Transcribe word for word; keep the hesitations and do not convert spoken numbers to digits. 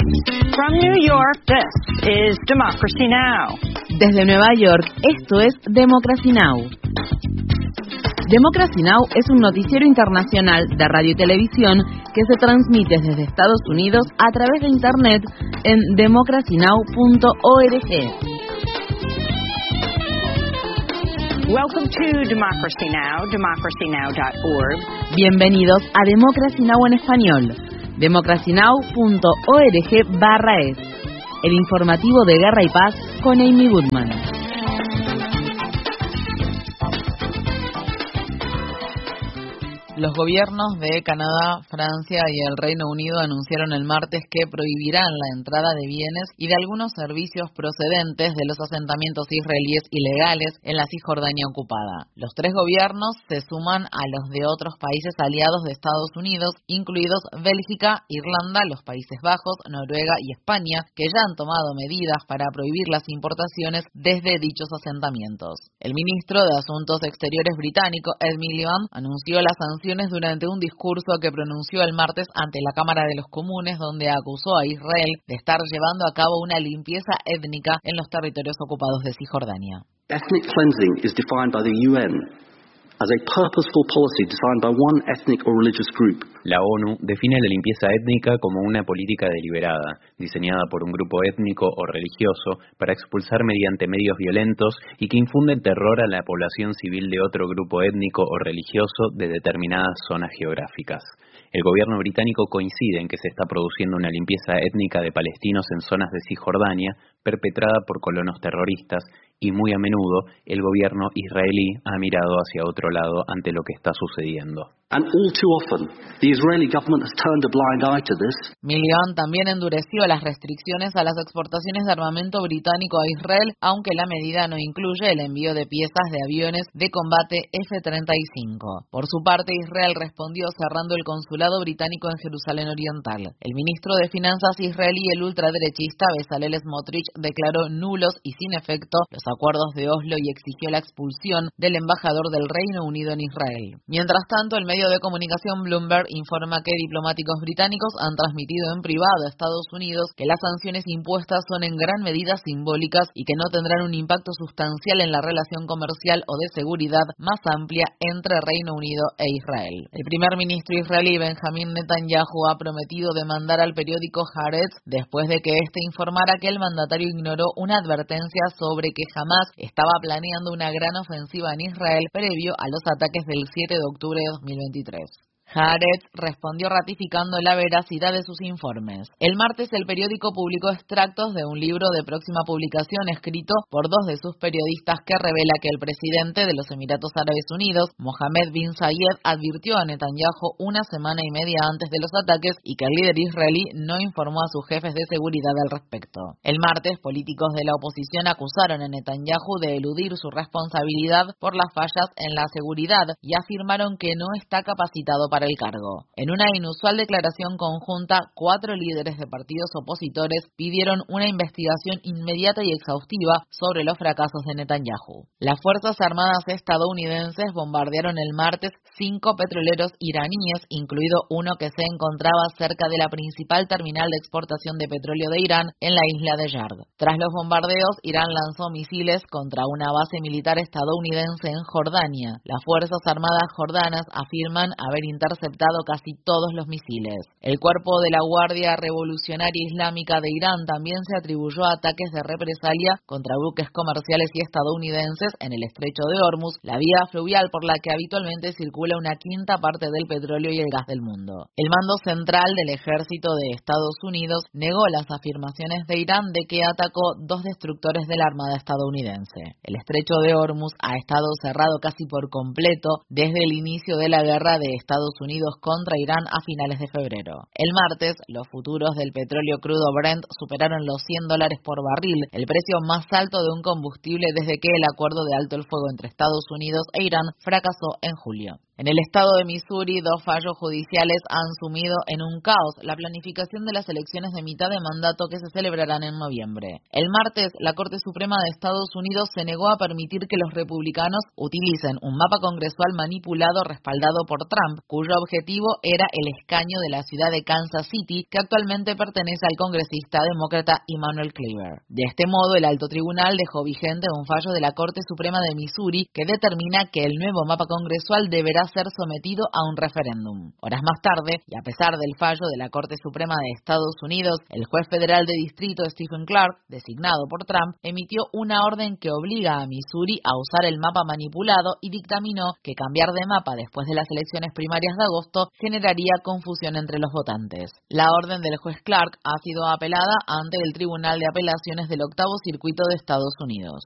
From New York, this is Democracy Now! Desde Nueva York, esto es Democracy Now! Democracy Now! Es un noticiero internacional de radio y televisión que se transmite desde Estados Unidos a través de Internet en democracy now punto org. Welcome to Democracy Now! democracy now dot org. Bienvenidos a Democracy Now! En español. democracy now punto org barra es. El informativo de Guerra y Paz con Amy Goodman. Los gobiernos de Canadá, Francia y el Reino Unido anunciaron el martes que prohibirán la entrada de bienes y de algunos servicios procedentes de los asentamientos israelíes ilegales en la Cisjordania ocupada. Los tres gobiernos se suman a los de otros países aliados de Estados Unidos, incluidos Bélgica, Irlanda, los Países Bajos, Noruega y España, que ya han tomado medidas para prohibir las importaciones desde dichos asentamientos. El ministro de Asuntos Exteriores británico, Ed Miliband, anunció las sanciones durante un discurso que pronunció el martes ante la Cámara de los Comunes, donde acusó a Israel de estar llevando a cabo una limpieza étnica en los territorios ocupados de Cisjordania. Ethnic cleansing is defined by the U N as a purposeful policy designed by one ethnic or religious group. La ONU define la limpieza étnica como una política deliberada, diseñada por un grupo étnico o religioso para expulsar mediante medios violentos y que infunde terror a la población civil de otro grupo étnico o religioso de determinadas zonas geográficas. El gobierno británico coincide en que se está produciendo una limpieza étnica de palestinos en zonas de Cisjordania perpetrada por colonos terroristas y muy a menudo el gobierno israelí ha mirado hacia otro lado ante lo que está sucediendo. And all too often, the Israeli government has turned a blind eye to this. Miliband también endureció las restricciones a las exportaciones de armamento británico a Israel, aunque la medida no incluye el envío de piezas de aviones de combate F treinta y cinco. Por su parte, Israel respondió cerrando el consulado británico en Jerusalén Oriental. El ministro de Finanzas israelí, el ultraderechista Bezalel Smotrich, declaró nulos y sin efecto los acuerdos de Oslo y exigió la expulsión del embajador del Reino Unido en Israel. Mientras tanto, el medio de comunicación Bloomberg informa que diplomáticos británicos han transmitido en privado a Estados Unidos que las sanciones impuestas son en gran medida simbólicas y que no tendrán un impacto sustancial en la relación comercial o de seguridad más amplia entre Reino Unido e Israel. El primer ministro israelí Benjamin Netanyahu ha prometido demandar al periódico Haaretz después de que éste informara que el mandatario ignoró una advertencia sobre que Hamás estaba planeando una gran ofensiva en Israel previo a los ataques del siete de octubre de dos mil veintitrés. Haaretz respondió ratificando la veracidad de sus informes. El martes el periódico publicó extractos de un libro de próxima publicación escrito por dos de sus periodistas que revela que el presidente de los Emiratos Árabes Unidos, Mohammed bin Zayed, advirtió a Netanyahu una semana y media antes de los ataques y que el líder israelí no informó a sus jefes de seguridad al respecto. El martes, políticos de la oposición acusaron a Netanyahu de eludir su responsabilidad por las fallas en la seguridad y afirmaron que no está capacitado para el cargo. En una inusual declaración conjunta, cuatro líderes de partidos opositores pidieron una investigación inmediata y exhaustiva sobre los fracasos de Netanyahu. Las Fuerzas Armadas estadounidenses bombardearon el martes cinco petroleros iraníes, incluido uno que se encontraba cerca de la principal terminal de exportación de petróleo de Irán en la isla de Yard. Tras los bombardeos, Irán lanzó misiles contra una base militar estadounidense en Jordania. Las Fuerzas Armadas jordanas afirman haber interceptado casi todos los misiles. El cuerpo de la Guardia Revolucionaria Islámica de Irán también se atribuyó a ataques de represalia contra buques comerciales y estadounidenses en el estrecho de Hormuz, la vía fluvial por la que habitualmente circula una quinta parte del petróleo y el gas del mundo. El mando central del ejército de Estados Unidos negó las afirmaciones de Irán de que atacó dos destructores de la Armada estadounidense. El estrecho de Hormuz ha estado cerrado casi por completo desde el inicio de la guerra de Estados Unidos contra Irán a finales de febrero. El martes, los futuros del petróleo crudo Brent superaron los cien dólares por barril, el precio más alto de un combustible desde que el acuerdo de alto el fuego entre Estados Unidos e Irán fracasó en julio. En el estado de Missouri, dos fallos judiciales han sumido en un caos la planificación de las elecciones de mitad de mandato que se celebrarán en noviembre. El martes, la Corte Suprema de Estados Unidos se negó a permitir que los republicanos utilicen un mapa congresual manipulado respaldado por Trump, cuyo objetivo era el escaño de la ciudad de Kansas City, que actualmente pertenece al congresista demócrata Emanuel Cleaver. De este modo, el alto tribunal dejó vigente un fallo de la Corte Suprema de Missouri que determina que el nuevo mapa congresual deberá ser sometido a un referéndum. Horas más tarde, y a pesar del fallo de la Corte Suprema de Estados Unidos, el juez federal de distrito Stephen Clark, designado por Trump, emitió una orden que obliga a Missouri a usar el mapa manipulado y dictaminó que cambiar de mapa después de las elecciones primarias de agosto generaría confusión entre los votantes. La orden del juez Clark ha sido apelada ante el Tribunal de Apelaciones del Octavo Circuito de Estados Unidos.